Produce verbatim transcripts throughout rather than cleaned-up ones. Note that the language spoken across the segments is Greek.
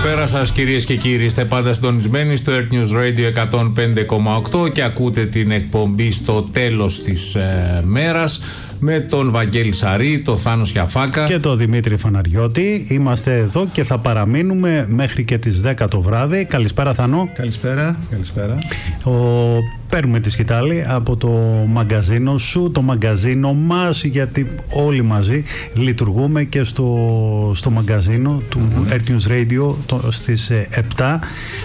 Καλησπέρα σας κυρίες και κύριοι. Είστε πάντα συντονισμένοι στο Earth News Radio εκατόν πέντε κόμμα οκτώ και ακούτε την εκπομπή στο τέλος της ε, μέρας με τον Βαγγέλη Σαρή, τον Θάνο Σιαφάκα και τον Δημήτρη Φαναριώτη. Είμαστε εδώ και θα παραμείνουμε μέχρι και τις δέκα το βράδυ. Καλησπέρα Θάνο. Καλησπέρα, καλησπέρα. Ο... Παίρνουμε τη σκητάλη από το μαγκαζίνο σου, το μαγκαζίνο μας, γιατί όλοι μαζί λειτουργούμε και στο, στο μαγκαζίνο του mm-hmm. Earth News Radio το, στις επτά.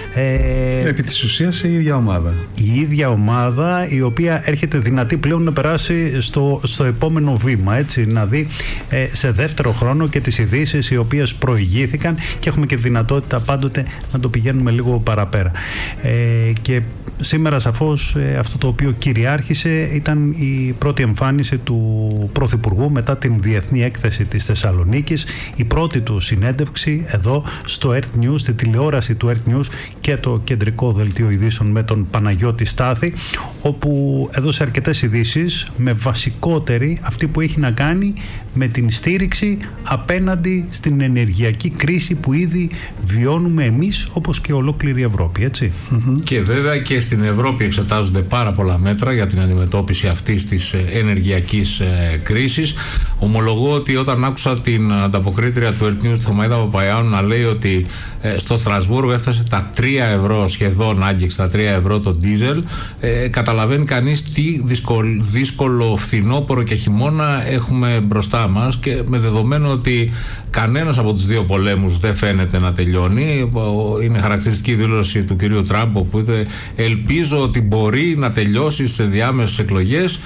Ε, Επί της ουσίας η ίδια ομάδα. Η ίδια ομάδα, η οποία έρχεται δυνατή πλέον να περάσει στο, στο επόμενο βήμα, έτσι, να δει ε, σε δεύτερο χρόνο και τις ειδήσεις οι οποίες προηγήθηκαν και έχουμε και δυνατότητα πάντοτε να το πηγαίνουμε λίγο παραπέρα. Ε, και σήμερα σαφώς ε, αυτό το οποίο κυριάρχησε ήταν η πρώτη εμφάνιση του Πρωθυπουργού μετά την Διεθνή Έκθεση της Θεσσαλονίκης, η πρώτη του συνέντευξη εδώ στο Earth News, στη τηλεόραση του Earth News και το κεντρικό δελτίο ειδήσεων με τον Παναγιώτη Στάθη, όπου έδωσε αρκετές ειδήσεις, με βασικότερη αυτή που έχει να κάνει με την στήριξη απέναντι στην ενεργειακή κρίση που ήδη βιώνουμε εμείς όπως και ολόκληρη η Ευρώπη, έτσι. Mm-hmm. Και βέβαια και στην Ευρώπη εξετάζονται πάρα πολλά μέτρα για την αντιμετώπιση αυτής της ενεργειακής κρίσης. Ομολογώ ότι όταν άκουσα την ανταποκρίτρια του Earth News, τη Θωμαΐδα Παπαϊάνου, να λέει ότι στο Στρασβούργο έφτασε τα τρία ευρώ, σχεδόν άγγιξε τα τρία ευρώ το ντίζελ, ε, καταλαβαίνει κανείς τι δύσκολο, δύσκολο φθινόπωρο και χειμώνα έχουμε μπροστά μας, και με δεδομένο ότι κανένας από τους δύο πολέμους δεν φαίνεται να τελειώνει. Είναι χαρακτηριστική δήλωση του κυρίου Τραμπ, που είπε ελπίζω ότι μπορεί να τελειώσει σε διάμεσες εκλογές.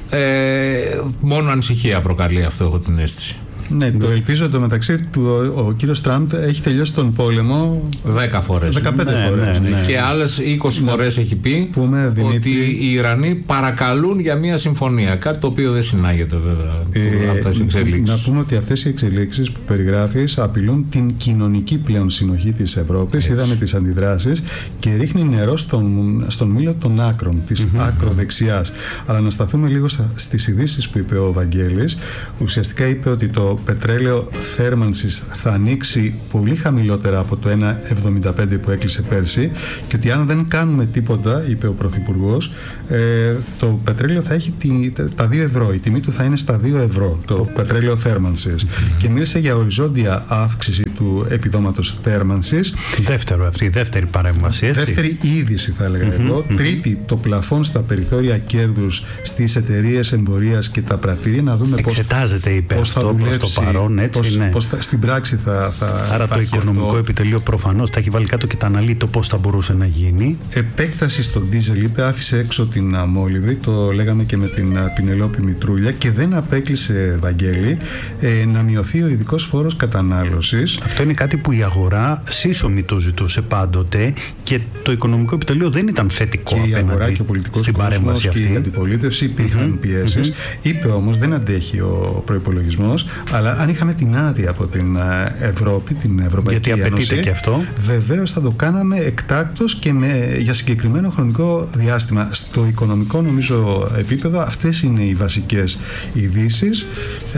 Ε, μόνο ανησυχία προκαλεί αυτό, έχω την αίσθηση. Ναι, το ελπίζω. Εντωμεταξύ του, ο, ο κύριος Τραμπ έχει τελειώσει τον πόλεμο δέκα φορές. δεκαπέντε ναι, φορές. Ναι, ναι. Και άλλες είκοσι να φορές έχει πει πούμε, Δημήτρη, ότι οι Ιρανοί παρακαλούν για μια συμφωνία. Κάτι το οποίο δεν συνάγεται βέβαια ε, από τις εξελίξεις. Να πούμε ότι αυτές οι εξελίξεις που περιγράφεις απειλούν την κοινωνική πλέον συνοχή της Ευρώπης. Έτσι. Είδαμε τις αντιδράσεις και ρίχνει νερό στον, στον μήλο των άκρων, της mm-hmm. ακροδεξιάς. Αλλά να σταθούμε λίγο στις ειδήσεις που είπε ο Βαγγέλης. Ουσιαστικά είπε ότι το πετρέλαιο θέρμανσης θα ανοίξει πολύ χαμηλότερα από το ένα εβδομήντα πέντε που έκλεισε πέρσι, και ότι αν δεν κάνουμε τίποτα, είπε ο Πρωθυπουργός, ε, το πετρέλαιο θα έχει τη, τα δύο ευρώ. Η τιμή του θα είναι στα δύο ευρώ, το πετρέλαιο θέρμανσης. Mm-hmm. Και μίλησε για οριζόντια αύξηση του επιδόματος θέρμανσης. Δεύτερο, αυτή η δεύτερη παρέμβαση, έτσι. Δεύτερη είδηση, θα έλεγα mm-hmm. εγώ. Mm-hmm. Τρίτη, το πλαφόν στα περιθώρια κέρδους στις εταιρείες εμπορίας και τα πρατήρια. Να δούμε εξετάζεται, είπε πώς θα δουλέψει. Το παρόν, έτσι, πώς, ναι. πώς θα, στην πράξη θα, θα Άρα θα το οικονομικό αυτό. Επιτελείο προφανώς θα έχει βάλει κάτω και τα αναλύει το πώς θα μπορούσε να γίνει. Επέκταση στο ντίζελ, είπε, άφησε έξω την αμόλυδη, το λέγαμε και με την Πινελόπη Μητρούλια, και δεν απέκλεισε, Βαγγέλη, ε, να μειωθεί ο ειδικός φόρος κατανάλωσης. Αυτό είναι κάτι που η αγορά σύσσωμη το ζητούσε πάντοτε, και το οικονομικό επιτελείο δεν ήταν θετικό και η αγορά και ο πολιτικός κόσμος και η αντιπολίτευση υπήρχαν mm-hmm. πιέσεις. Mm-hmm. Είπε όμως δεν αντέχει ο προϋπολογισμός. Αλλά αν είχαμε την άδεια από την Ευρώπη, την Ευρωπαϊκή Γιατί Ένωση, απαιτείται και αυτό, βεβαίως θα το κάναμε εκτάκτως και με, για συγκεκριμένο χρονικό διάστημα. Στο οικονομικό, νομίζω, επίπεδο, αυτές είναι οι βασικές ειδήσεις.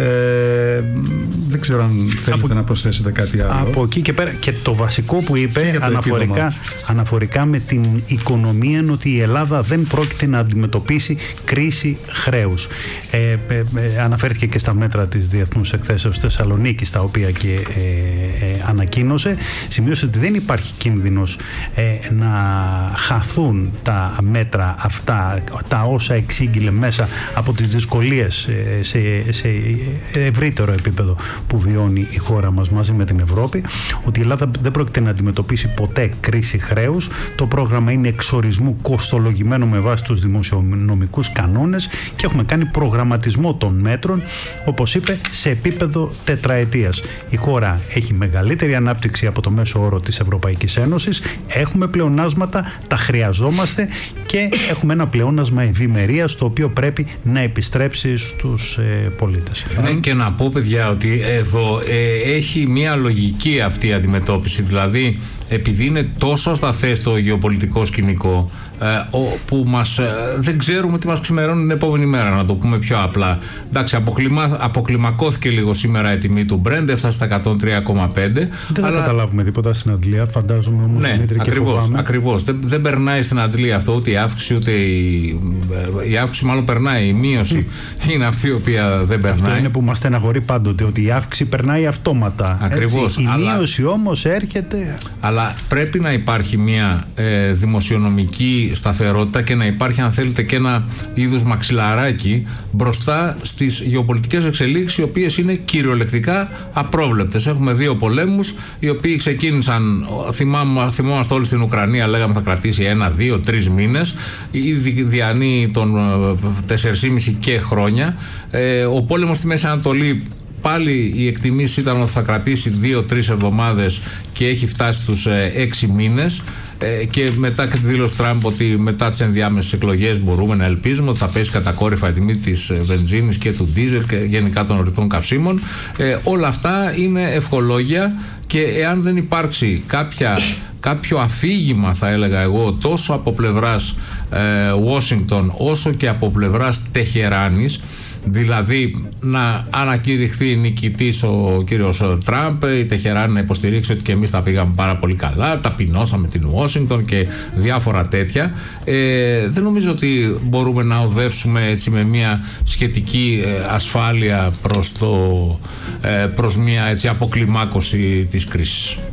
Ε, δεν ξέρω αν θέλετε από, να προσθέσετε κάτι άλλο. Από εκεί και πέρα, και το βασικό που είπε αναφορικά, αναφορικά με την οικονομία, είναι ότι η Ελλάδα δεν πρόκειται να αντιμετωπίσει κρίση χρέους. Ε, ε, ε, αναφέρθηκε και στα μέτρα της Διεθνούς Εκθέσεως Θεσσαλονίκης, τα οποία και ε, ε, ανακοίνωσε. Σημείωσε ότι δεν υπάρχει κίνδυνος ε, να χαθούν τα μέτρα αυτά, τα όσα εξήγηλε μέσα από τις δυσκολίες ε, σε, σε ευρύτερο επίπεδο που βιώνει η χώρα μας μαζί με την Ευρώπη, ότι η Ελλάδα δεν πρόκειται να αντιμετωπίσει ποτέ κρίση χρέους. Το πρόγραμμα είναι εξορισμού κοστολογημένο με βάση τους δημοσιονομικούς κανόνες και έχουμε κάνει προγραμματισμό των μέτρων, όπως είπε, σε επίπεδο τετραετίας. Η χώρα έχει μεγαλύτερη ανάπτυξη από το μέσο όρο της Ευρωπαϊκής Ένωσης, έχουμε πλεονάσματα, τα χρειαζόμαστε και έχουμε ένα πλεόνασμα ευημερίας, το οποίο πρέπει να επιστρέψει στους ε, πολίτες. Ναι, και να πω, παιδιά, ότι εδώ ε, έχει μια λογική αυτή η αντιμετώπιση. Δηλαδή, επειδή είναι τόσο ασταθές το γεωπολιτικό σκηνικό, ε, που μας, ε, δεν ξέρουμε τι μας ξημερώνει την επόμενη μέρα, να το πούμε πιο απλά. Εντάξει, αποκλιμα, αποκλιμακώθηκε λίγο σήμερα η τιμή του Brent, έφτασε στα εκατόν τρία κόμμα πέντε. Δεν αλλά... θα καταλάβουμε τίποτα στην αντλία, φαντάζομαι όμως. Ναι, Δημήτρη, ακριβώς, ακριβώς. Δεν, δεν περνάει στην αντλία αυτό ούτε η αύξηση, ούτε η, η αύξηση μάλλον περνάει, η μείωση mm. είναι αυτή η οποία δεν περνάει. Αυτό είναι που μας στεναχωρεί πάντοτε, ότι η αύξηση περνάει αυτόματα. Ακριβώς. Η αλλά, μείωση όμως έρχεται. Αλλά πρέπει να υπάρχει μια ε, δημοσιονομική σταθερότητα και να υπάρχει, αν θέλετε, και ένα είδους μαξιλαράκι μπροστά στις γεωπολιτικές εξελίξεις, οι οποίες είναι κυριολεκτικά απρόβλεπτες. Έχουμε δύο πολέμους οι οποίοι ξεκίνησαν, θυμάμαι, θυμόμαστε όλοι στην Ουκρανία, λέγαμε θα κρατήσει ένα, δύο, τρεις μήνες, ήδη διανύει των τεσσεράμισι και χρόνια. Ε, ο πόλεμος στη Μέση Ανατολή, πάλι οι εκτιμήσεις ήταν ότι θα κρατήσει δύο τρεις εβδομάδες και έχει φτάσει στους έξι μήνες. Ε, και μετά και τη δήλωση Τραμπ ότι μετά τις ενδιάμεσες εκλογές μπορούμε να ελπίζουμε ότι θα πέσει κατακόρυφα η τιμή της βενζίνης και του ντίζελ και γενικά των ορυκτών καυσίμων. Ε, όλα αυτά είναι ευχολόγια, και εάν δεν υπάρξει κάποια, κάποιο αφήγημα, θα έλεγα εγώ, τόσο από πλευράς Ουάσιγκτον ε, όσο και από πλευράς Τεχεράνης, δηλαδή να ανακηρυχθεί νικητής ο κύριος Τραμπ, η Τεχεράνη να υποστηρίξει ότι και εμείς τα πήγαμε πάρα πολύ καλά, ταπεινώσαμε την Ουάσιγκτον και διάφορα τέτοια. Ε, δεν νομίζω ότι μπορούμε να οδεύσουμε έτσι με μια σχετική ασφάλεια προς, το, προς μια έτσι αποκλιμάκωση της κρίσης.